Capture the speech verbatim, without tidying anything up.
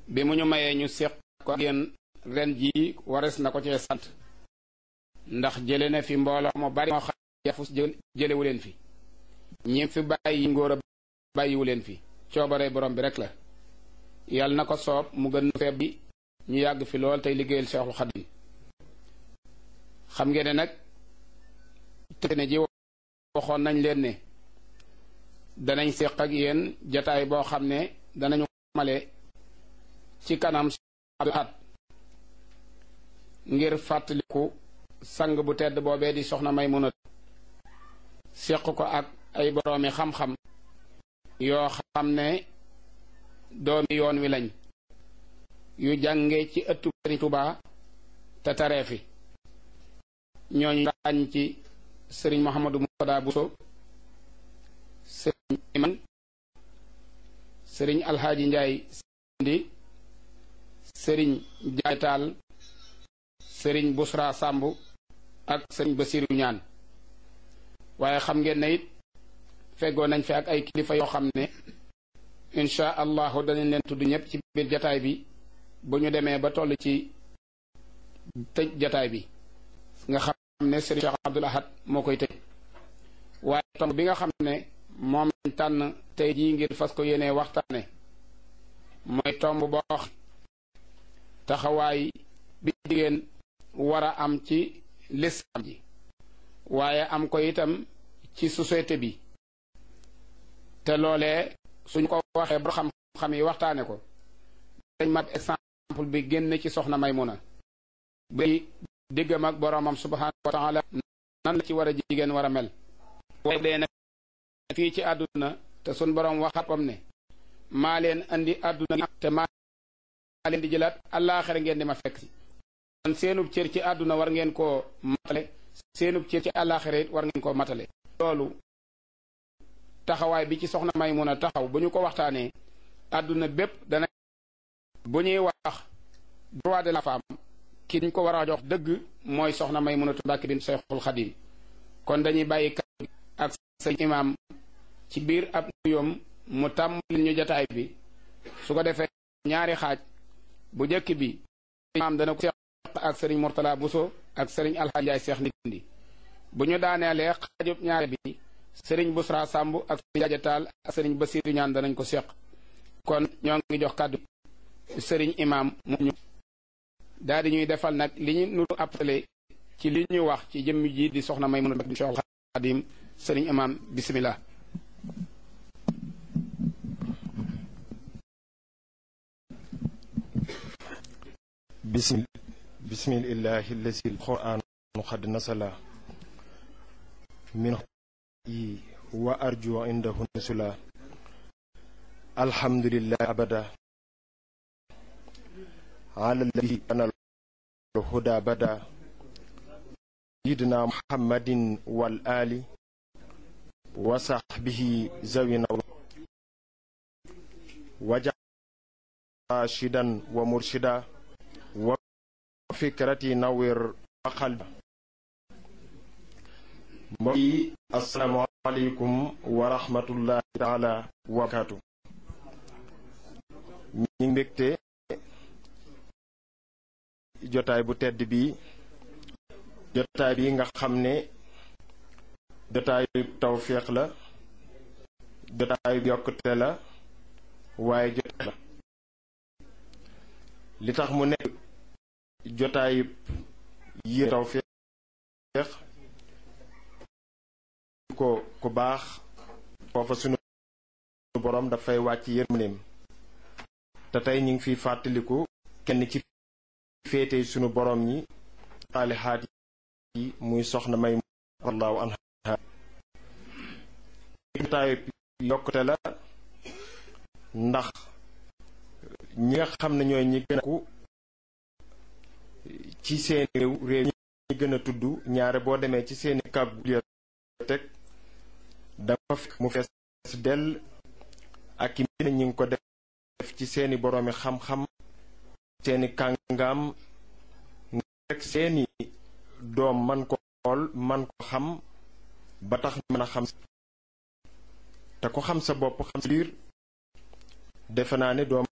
bi mu ñu mayee ñu séq ko ak yéen ren jii wares na ko cee sant ndax jële na fi mbooloo mu bari moo xam yafus jëlewu leen fi ñi fi bàyyi ngóor a bàyyiwu leen fi coobare borom bi rek la yàlla na ko soob mu gën feeb bi ñu yàgg fi lool tey liggéeyal Seexul Xadim xam ngeen ne nag te ne ji waxoon nañ leen ne danañ séq ak yéen jataay boo xam ne danañu male ci kanam Abdul Ahad ngir fàttaliku sang bu tedd boobee di soxna Maymuna séq ko ak ay boroomi xam-xam yoo xam ne doomi yoon wi lañ yu jànge ci ëttu Sëriñ Tuubaa te taree fi ñooñu ràññ ci sëriñ Mouhamadou Moutada Bousso sëriñ Iman sëriñ Alxaaji Njaay Sindi sëriñ Jaay Taal sëriñ Busra Sàmb ak sëriñ Basiru Ñaan waaye xam ngeen ne it feggoo nañ fi ak ay kilifa yoo xam ne insha allahu danañ leen tudd ñëpp ci biir jataay bi bu ñu demee ba toll ci tëj jataay bi nga xam ne sëriñ Cheikh Abdul Ahad moo koy tëj waaye tomb bi nga xam ne moom lañ tànn tey jii ngir fas ko yéenee waxtaane mooy tomb boo wax taxawaay bi jigéen war a am ci lislaam ji waaye am ko itam ci société bi te loolee suñu ko waxee ba xam-xam yi waxtaane ko dañ mat exemple bi génn ci soxna Maymuna bi diggam ak boroomam subhaanahu wa taala nan la ci war a jigéen war a mel waaye dee nag fii ci àdduna te sun boroom waxapam ne maa leen andi àdduna te maa leen di jëlaat àllaaxira ngeen di ma fekk si kon seenub cër ci àdduna war ngeen koo matale seenub cër ci àllaaxira it war ngeen koo matale loolu taxawaay bi ci soxna Maymuna taxaw bu ñu ko waxtaanee àdduna bépp dana bu ñuy wax droit de la femme ki ñu ko war a jox dëgg mooy soxna Maymunatu Mbàkke bint Seexul Xadim kon dañuy bàyyi kàddu gi ak sëñ imaam ci biir ab nuyoom mu tàmbali ñu jataay bi su ko defee ñaari xaaj bu njëkk bi imaam dana ko seq ak sëriñ Murtala Buso ak sëriñ Alxaaji Njaay Seex Ndindi bu ñu daaneelee xaajub ñaari bi sëriñ Busra Sàmb ak sëriñ Jaaja Taal ak sëriñ Basiru Ñaan danañ ko seq kon ñoo ngi jox kàddu sëriñ imaam mu ñu daal di ñuy defal nag li ñu nu appelé ci li ñu wax ci jëmm ji di soxna Maymuna bint Seexul Xadim sëriñ imaam bismillah bismil bismillahi allazi alquran qad nasala min yi wa arju indahu nusula alhamdulillah abada ala alladhi ana الهدى بدا سيدنا محمد والآل وصحبه ذوي وجعل راشدا ومرشدا وفكرتي نور قلبا السلام عليكم ورحمة الله تعالى وبركاته ñi mbégte jotaay bu tedd bi jotaay bi nga xam ne jotaayu tawféex la jotaayu yokkute la waaye jotaay la li tax mu nekk jotaayu yi tawféex ko ku baax foofa sunu borom dafay wàcc yërmandeem te tey ñu ngi fiy fàttaliku kenn ci féete sunu borom ñi saalihaat yi muy soxna may wallahu anha jotaayu yokkute la ndax ñi nga xam ne ñooy ñi gën a ku ci seen réew réew ñi gën a tudd ñaare boo demee ci seeni kab bibliothèque dafa fekk mu fees dell ak i mbind ñi ngi ko def ci seeni boroomi xam-xam seeni kàngaam rek seeni doom man ko xool man ko xam ba tax mën a xam te ko xam sa bopp xam sa biir defe naa ne doom